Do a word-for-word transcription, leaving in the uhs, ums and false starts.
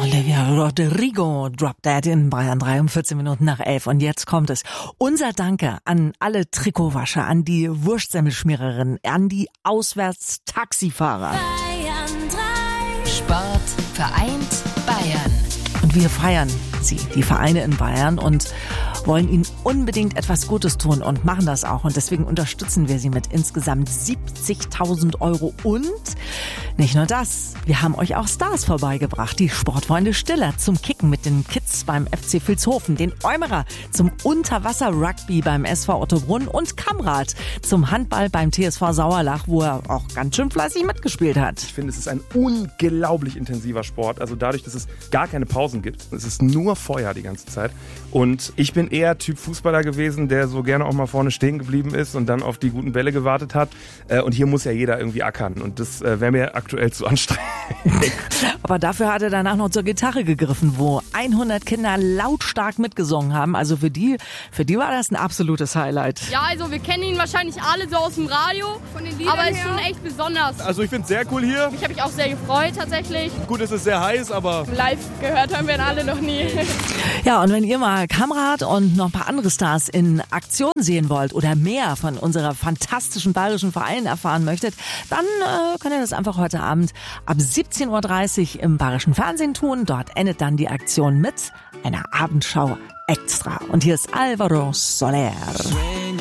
Olivia Rodrigo, Drop Dead in Bayern drei um vierzehn Minuten nach elf. Und jetzt kommt es. Unser Danke an alle Trikotwascher, an die Wurstsemmelschmiererin, an die Auswärtstaxifahrer. Bayern drei. Sport vereint Bayern. Und wir feiern sie, die Vereine in Bayern, und wollen ihnen unbedingt etwas Gutes tun und machen das auch. Und deswegen unterstützen wir sie mit insgesamt siebzigtausend Euro. Und nicht nur das, wir haben euch auch Stars vorbeigebracht. Die Sportfreunde Stiller zum Kicken mit den Kids beim F C Vilshofen, den Eumerer zum Unterwasser-Rugby beim S V Ottobrunn und Kamrat zum Handball beim T S V Sauerlach, wo er auch ganz schön fleißig mitgespielt hat. Ich finde, es ist ein unglaublich intensiver Sport. Also dadurch, dass es gar keine Pausen gibt. Es ist nur Feuer die ganze Zeit. Und ich bin eher Typ Fußballer gewesen, der so gerne auch mal vorne stehen geblieben ist und dann auf die guten Bälle gewartet hat. Und hier muss ja jeder irgendwie ackern. Und das wäre mir aktuell zu anstrengend. Aber dafür hat er danach noch zur Gitarre gegriffen, wo hundert Kinder lautstark mitgesungen haben. Also für die, für die war das ein absolutes Highlight. Ja, also wir kennen ihn wahrscheinlich alle so aus dem Radio, von den Liedern aber es ist schon echt besonders. Also ich finde es sehr cool hier. Mich habe ich auch sehr gefreut tatsächlich. Gut, es ist sehr heiß, aber live gehört haben wir ihn alle noch nie. Ja, und wenn ihr mal Kamrat und noch ein paar andere Stars in Aktion sehen wollt oder mehr von unserer fantastischen bayerischen Vereinen erfahren möchtet, dann äh, könnt ihr das einfach heute Abend ab siebzehn Uhr dreißig im Bayerischen Fernsehen tun. Dort endet dann die Aktion mit einer Abendschau extra. Und hier ist Alvaro Soler.